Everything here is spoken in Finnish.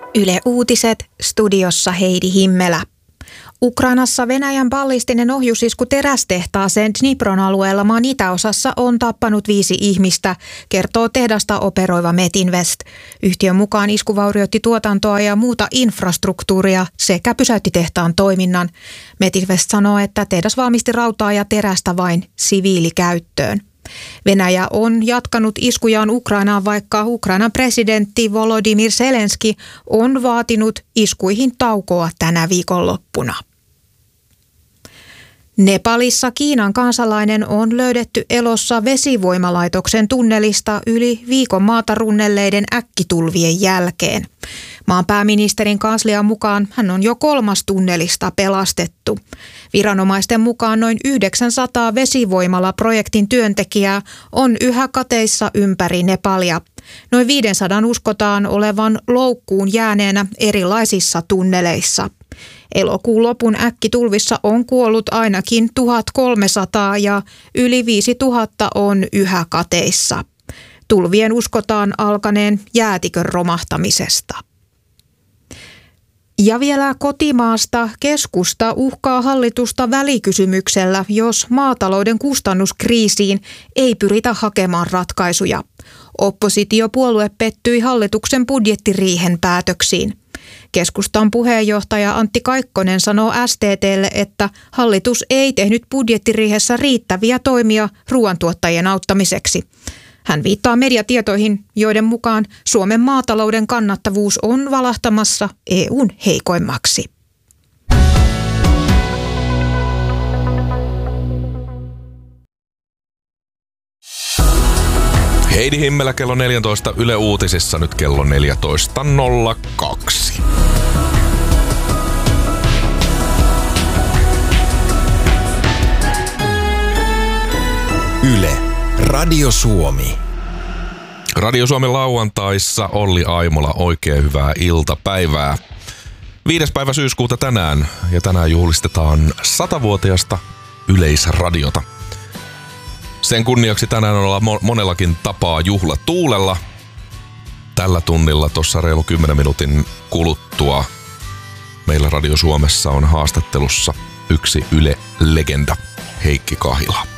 Yle Uutiset, studiossa Heidi Himmelä. Ukrainassa Venäjän ballistinen ohjusisku terästehtaaseen Dnipron alueella maan itäosassa on tappanut 5 ihmistä, kertoo tehdasta operoiva Metinvest. Yhtiön mukaan isku vaurioitti tuotantoa ja muuta infrastruktuuria sekä pysäytti tehtaan toiminnan. Metinvest sanoo, että tehdas valmisti rautaa ja terästä vain siviilikäyttöön. Venäjä on jatkanut iskujaan Ukrainaan, vaikka Ukrainan presidentti Volodymyr Zelenski on vaatinut iskuihin taukoa tänä viikonloppuna. Nepalissa Kiinan kansalainen on löydetty elossa vesivoimalaitoksen tunnelista yli viikon maata runnelleiden äkkitulvien jälkeen. Maan pääministerin kanslian mukaan hän on jo 3. tunnelista pelastettu. Viranomaisten mukaan noin 900 vesivoimalaprojektin työntekijää on yhä kateissa ympäri Nepalia. Noin 500 uskotaan olevan loukkuun jääneenä erilaisissa tunneleissa. Elokuun lopun äkkitulvissa on kuollut ainakin 1300 ja yli 5000 on yhä kateissa. Tulvien uskotaan alkaneen jäätikön romahtamisesta. Ja vielä kotimaasta. Keskusta uhkaa hallitusta välikysymyksellä, jos maatalouden kustannuskriisiin ei pyritä hakemaan ratkaisuja. Oppositiopuolue pettyi hallituksen budjettiriihen päätöksiin. Keskustan puheenjohtaja Antti Kaikkonen sanoo STT:lle, että hallitus ei tehnyt budjettiriihessä riittäviä toimia ruoantuottajien auttamiseksi. Hän viittaa mediatietoihin, joiden mukaan Suomen maatalouden kannattavuus on valahtamassa EU:n heikoimmaksi. Heidi Himmelä kello 14 Yle Uutisissa, nyt kello 14.02. Yle, Radio Suomi. Radio Suomen lauantaissa Olli Aimola, oikein hyvää iltapäivää. 5. päivä syyskuuta tänään, ja tänään juhlistetaan 100-vuotiasta Yleisradiota. Sen kunniaksi tänään ollaan monellakin tapaa juhlatuulella. Tällä tunnilla tuossa reilu 10 minuutin kuluttua meillä Radio Suomessa on haastattelussa yksi Yle-legenda, Heikki Kahila.